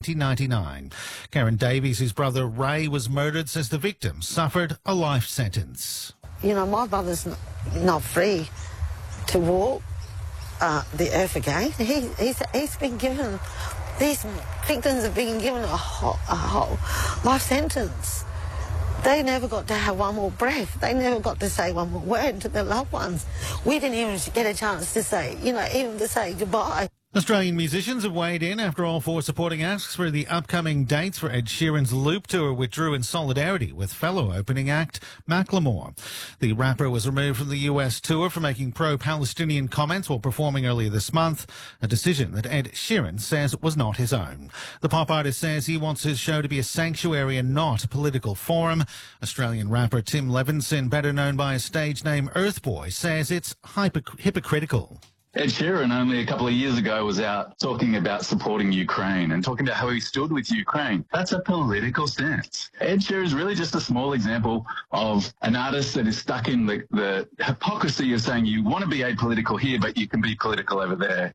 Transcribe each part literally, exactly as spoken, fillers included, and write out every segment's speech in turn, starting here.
nineteen ninety-nine. Karen Davies, whose brother Ray was murdered, says the victim suffered a life sentence. You know, my brother's not, not free to walk uh, the earth again. He, he's, he's been given, these victims have been given a whole, a whole life sentence. They never got to have one more breath. They never got to say one more word to their loved ones. We didn't even get a chance to say, you know, even to say goodbye. Australian musicians have weighed in after all four supporting acts for the upcoming dates for Ed Sheeran's Loop tour withdrew in solidarity with fellow opening act Macklemore. The rapper was removed from the U S tour for making pro-Palestinian comments while performing earlier this month, a decision that Ed Sheeran says was not his own. The pop artist says he wants his show to be a sanctuary and not a political forum. Australian rapper Tim Levinson, better known by his stage name Earthboy, says it's hypocr- hypocritical. Ed Sheeran only a couple of years ago was out talking about supporting Ukraine and talking about how he stood with Ukraine. That's a political stance. Ed Sheeran is really just a small example of an artist that is stuck in the, the hypocrisy of saying you want to be apolitical here, but you can be political over there.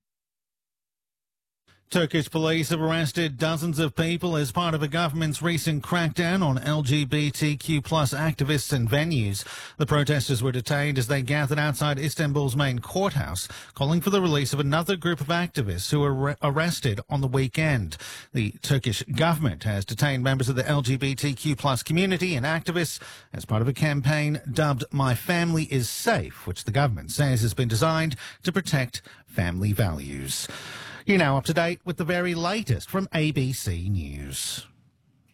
Turkish police have arrested dozens of people as part of the government's recent crackdown on L G B T Q plus activists and venues. The protesters were detained as they gathered outside Istanbul's main courthouse, calling for the release of another group of activists who were arrested on the weekend. The Turkish government has detained members of the L G B T Q plus community and activists as part of a campaign dubbed My Family is Safe, which the government says has been designed to protect family values. You're now up to date with the very latest from A B C News.